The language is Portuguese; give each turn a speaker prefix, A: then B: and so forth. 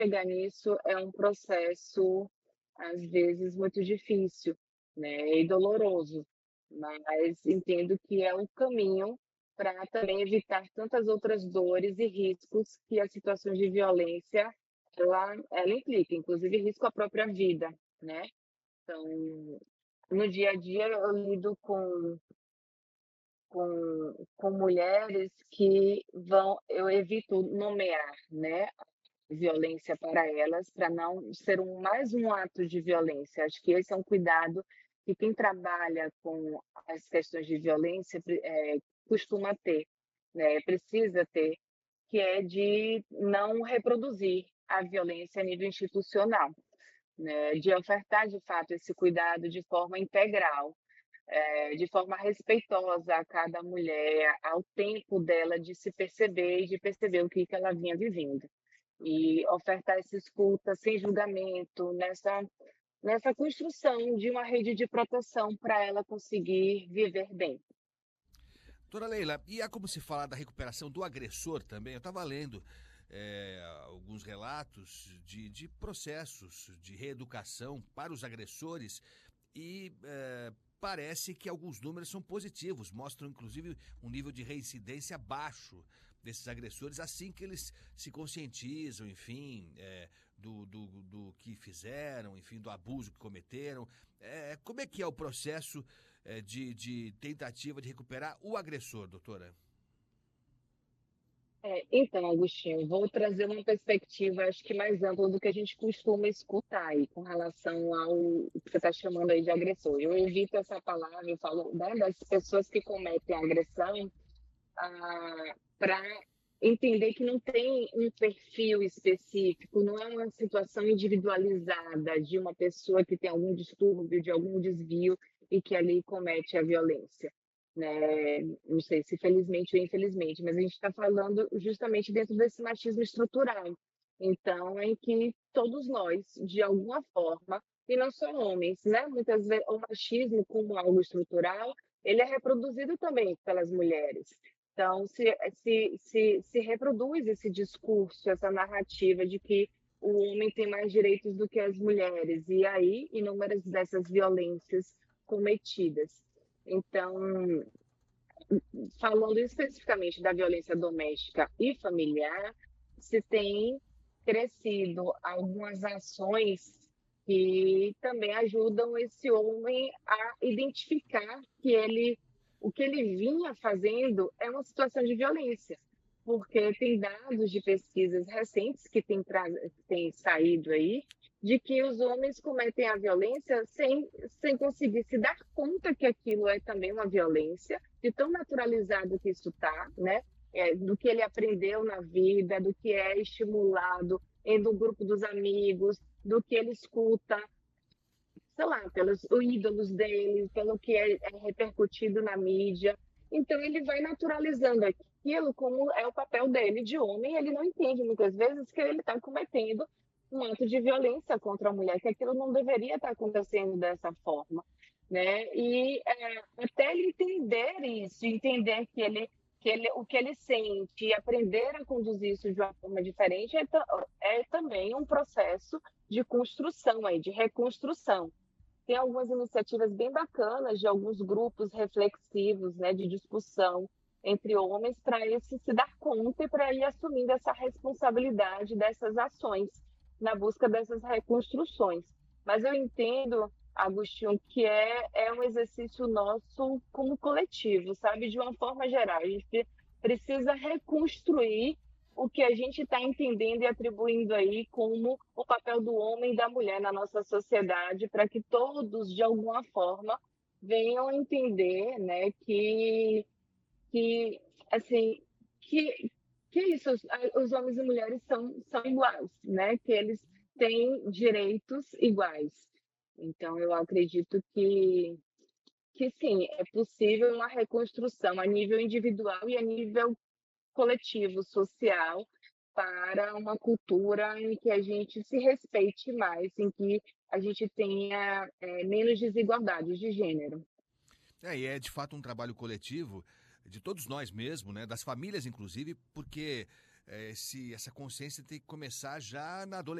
A: chegar nisso é um processo, às vezes, muito difícil, né, e doloroso, mas entendo que é um caminho para também evitar tantas outras dores e riscos que as situações de violência ela implica, inclusive risco à própria vida, né. Então, no dia a dia eu lido com mulheres que vão eu evito nomear, né, violência para elas, para não ser mais um ato de violência. Acho que esse é um cuidado que quem trabalha com as questões de violência costuma ter, né, precisa ter, que é de não reproduzir a violência a nível institucional, né, de ofertar de fato esse cuidado de forma integral, de forma respeitosa a cada mulher, ao tempo dela de se perceber e de perceber o que ela vinha vivendo. E ofertar essa escuta sem julgamento, nessa construção de uma rede de proteção para ela conseguir viver bem.
B: Doutora Leila, e há como se falar da recuperação do agressor também? Eu estava lendo alguns relatos de processos de reeducação para os agressores e parece que alguns números são positivos, mostram inclusive um nível de reincidência baixo desses agressores assim que eles se conscientizam, enfim, do que fizeram, enfim, do abuso que cometeram. Como é que é o processo de tentativa de recuperar o agressor, doutora?
A: Então, Agostinho, vou trazer uma perspectiva, acho que mais ampla do que a gente costuma escutar aí, com relação ao que você está chamando aí de agressor. Eu evito essa palavra, eu falo, né, das pessoas que cometem agressão, para entender que não tem um perfil específico, não é uma situação individualizada de uma pessoa que tem algum distúrbio, de algum desvio e que ali comete a violência, né? Não sei se felizmente ou infelizmente, mas a gente está falando justamente dentro desse machismo estrutural. Então, em que todos nós, de alguma forma, e não só homens, né? Muitas vezes o machismo como algo estrutural, ele é reproduzido também pelas mulheres. Então, se reproduz esse discurso, essa narrativa de que o homem tem mais direitos do que as mulheres, e aí inúmeras dessas violências cometidas. Então, falando especificamente da violência doméstica e familiar, se tem crescido algumas ações que também ajudam esse homem a identificar que o que ele vinha fazendo é uma situação de violência, porque tem dados de pesquisas recentes que têm saído aí, de que os homens cometem a violência sem conseguir se dar conta que aquilo é também uma violência, de tão naturalizado que isso está, né? Do que ele aprendeu na vida, do que é estimulado do grupo dos amigos, do que ele escuta, sei lá, pelos ídolos dele, pelo que é repercutido na mídia. Então ele vai naturalizando aquilo como é o papel dele de homem, ele não entende muitas vezes que ele está cometendo um ato de violência contra a mulher, que aquilo não deveria estar acontecendo dessa forma, né? E até ele entender isso, entender o que ele sente e aprender a conduzir isso de uma forma diferente é também um processo de construção aí, de reconstrução. Tem algumas iniciativas bem bacanas de alguns grupos reflexivos, né, de discussão entre homens para esse se dar conta e para ir assumindo essa responsabilidade dessas ações na busca dessas reconstruções. Mas eu entendo, Agostinho, que é um exercício nosso como coletivo, sabe? De uma forma geral. A gente precisa reconstruir o que a gente está entendendo e atribuindo aí como o papel do homem e da mulher na nossa sociedade, para que todos, de alguma forma, venham entender, né, que assim, que, que isso, os homens e mulheres são iguais, né, que eles têm direitos iguais. Então, eu acredito que sim, é possível uma reconstrução a nível individual e a nível coletivo, social, para uma cultura em que a gente se respeite mais, em que a gente tenha menos desigualdades de gênero.
B: E é de fato um trabalho coletivo de todos nós mesmo, né, das famílias inclusive, porque essa consciência tem que começar já na adolescência.